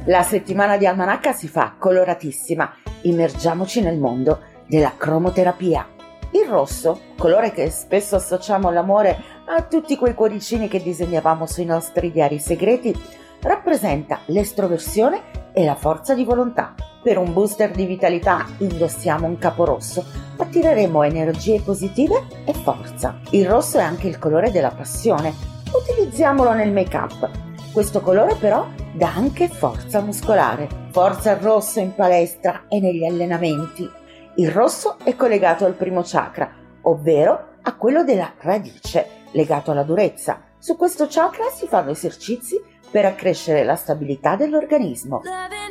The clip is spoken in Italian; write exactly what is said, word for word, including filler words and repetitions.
La settimana di Almanacca si fa coloratissima, immergiamoci nel mondo della cromoterapia. Il rosso, colore che spesso associamo all'amore a tutti quei cuoricini che disegnavamo sui nostri diari segreti, rappresenta l'estroversione e la forza di volontà. Per un booster di vitalità indossiamo un capo rosso, attireremo energie positive e forza. Il rosso è anche il colore della passione, utilizziamolo nel make-up. Questo colore però dà anche forza muscolare, forza al rosso in palestra e negli allenamenti. Il rosso è collegato al primo chakra, ovvero a quello della radice, legato alla durezza. Su questo chakra si fanno esercizi per accrescere la stabilità dell'organismo.